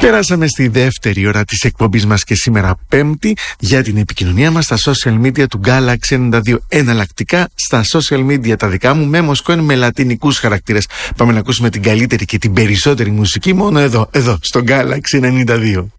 Περάσαμε στη δεύτερη ώρα της εκπομπής μας και σήμερα Πέμπτη για την επικοινωνία μας στα social media του Galaxy 92. Εναλλακτικά στα social media τα δικά μου με Μοσκόεν με λατινικούς χαρακτήρες. Πάμε να ακούσουμε την καλύτερη και την περισσότερη μουσική μόνο εδώ στο Galaxy 92.